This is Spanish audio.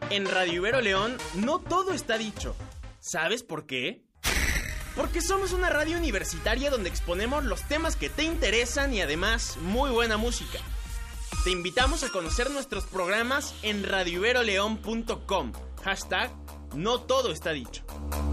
En Radio Ibero León, no todo está dicho. ¿Sabes por qué? Porque somos una radio universitaria donde exponemos los temas que te interesan y además muy buena música. Te invitamos a conocer nuestros programas en radioiberoleon.com. #No todo está dicho.